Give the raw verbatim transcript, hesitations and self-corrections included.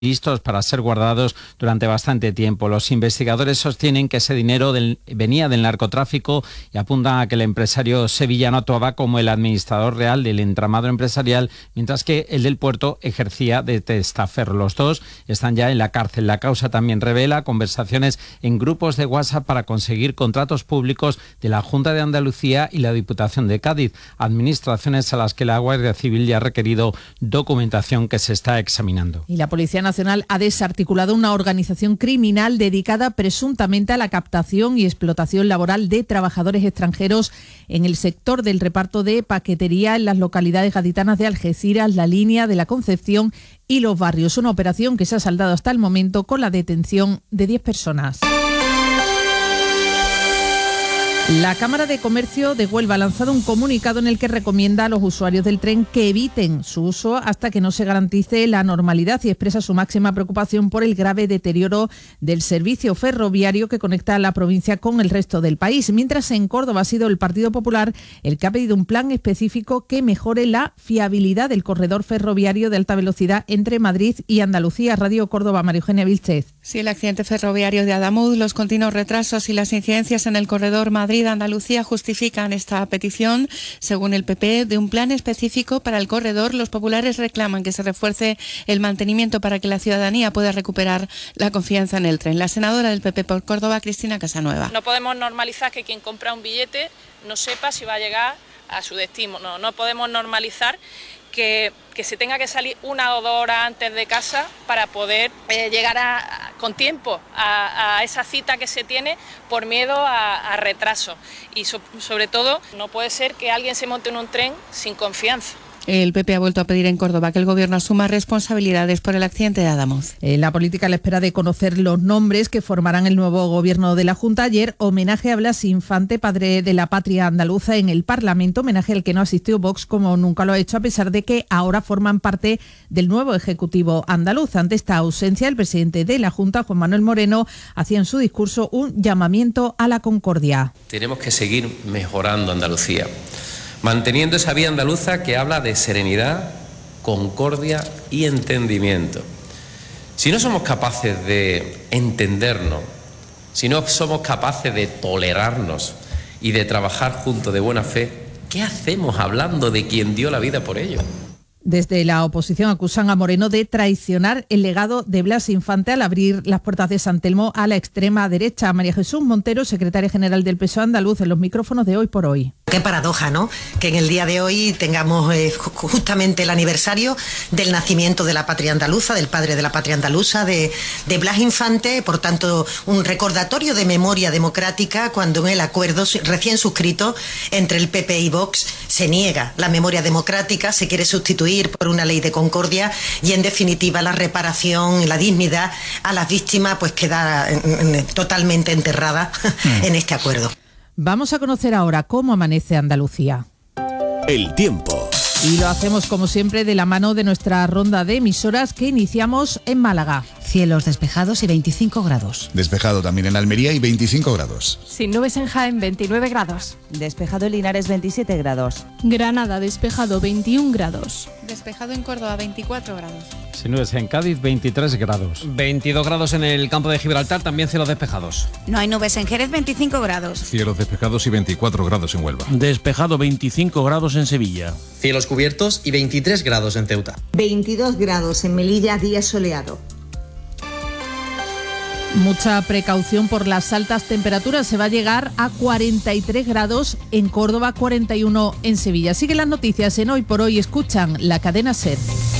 listos para ser guardados durante bastante tiempo. Los investigadores sostienen que ese dinero del, venía del narcotráfico y apuntan a que el empresario sevillano actuaba como el administrador real del entramado empresarial, mientras que el del puerto ejercía de testaferro. Los dos están ya en la cárcel. La causa también revela conversaciones en grupos de WhatsApp para conseguir contratos públicos de la Junta de Andalucía y la Diputación de Cádiz, administraciones a las que la Guardia Civil ya ha requerido documentación que se está examinando. Y la Policía Nacional ha desarticulado una organización criminal dedicada presuntamente a la captación y explotación laboral de trabajadores extranjeros en el sector del reparto de paquetería en las localidades gaditanas de Algeciras, La Línea, de la Concepción y Los Barrios. Una operación que se ha saldado hasta el momento con la detención de diez personas. La Cámara de Comercio de Huelva ha lanzado un comunicado en el que recomienda a los usuarios del tren que eviten su uso hasta que no se garantice la normalidad y expresa su máxima preocupación por el grave deterioro del servicio ferroviario que conecta a la provincia con el resto del país. Mientras en Córdoba ha sido el Partido Popular el que ha pedido un plan específico que mejore la fiabilidad del corredor ferroviario de alta velocidad entre Madrid y Andalucía. Radio Córdoba, María Eugenia Vilchez. Sí, el accidente ferroviario de Adamuz, los continuos retrasos y las incidencias en el corredor Madrid-Andalucía justifican esta petición. Según el P P, de un plan específico para el corredor, los populares reclaman que se refuerce el mantenimiento para que la ciudadanía pueda recuperar la confianza en el tren. La senadora del P P por Córdoba, Cristina Casanueva. No podemos normalizar que quien compra un billete no sepa si va a llegar a su destino. No, no podemos normalizar Que, que se tenga que salir una o dos horas antes de casa para poder eh, llegar a, a, con tiempo a, a esa cita que se tiene por miedo a, a retraso. Y so, sobre todo, no puede ser que alguien se monte en un tren sin confianza. El P P ha vuelto a pedir en Córdoba que el Gobierno asuma responsabilidades por el accidente de Adamuz. En la política, a la espera de conocer los nombres que formarán el nuevo Gobierno de la Junta, ayer homenaje a Blas Infante, padre de la patria andaluza, en el Parlamento, homenaje al que no asistió Vox como nunca lo ha hecho, a pesar de que ahora forman parte del nuevo Ejecutivo andaluz. Ante esta ausencia, el presidente de la Junta, Juan Manuel Moreno, hacía en su discurso un llamamiento a la concordia. Tenemos que seguir mejorando Andalucía, manteniendo esa vía andaluza que habla de serenidad, concordia y entendimiento. Si no somos capaces de entendernos, si no somos capaces de tolerarnos y de trabajar juntos de buena fe, ¿qué hacemos hablando de quien dio la vida por ello? Desde la oposición acusan a Moreno de traicionar el legado de Blas Infante al abrir las puertas de San Telmo a la extrema derecha. María Jesús Montero, secretaria general del P S O E andaluz, en los micrófonos de Hoy por Hoy. Qué paradoja, ¿no? Que en el día de hoy tengamos eh, justamente el aniversario del nacimiento de la patria andaluza, del padre de la patria andaluza, de, de Blas Infante, por tanto, un recordatorio de memoria democrática cuando en el acuerdo recién suscrito entre el P P y Vox se niega la memoria democrática, se quiere sustituir por una ley de concordia y, en definitiva, la reparación y la dignidad a las víctimas pues queda totalmente enterrada en este acuerdo. Vamos a conocer ahora cómo amanece Andalucía. El tiempo. Y lo hacemos, como siempre, de la mano de nuestra ronda de emisoras que iniciamos en Málaga. Cielos despejados y veinticinco grados. Despejado también en Almería y veinticinco grados. Sin nubes en Jaén, veintinueve grados. Despejado en Linares, veintisiete grados. Granada, despejado, veintiún grados. Despejado en Córdoba, veinticuatro grados. Sin nubes en Cádiz, veintitrés grados. veintidós grados en el campo de Gibraltar, también cielos despejados. No hay nubes en Jerez, veinticinco grados. Cielos despejados y veinticuatro grados en Huelva. Despejado, veinticinco grados en Sevilla. Cielos cubiertos y veintitrés grados en Ceuta. veintidós grados en Melilla, día soleado. Mucha precaución por las altas temperaturas. Se va a llegar a cuarenta y tres grados en Córdoba, cuarenta y uno en Sevilla. Siguen las noticias en Hoy por Hoy. Escuchan la cadena SER.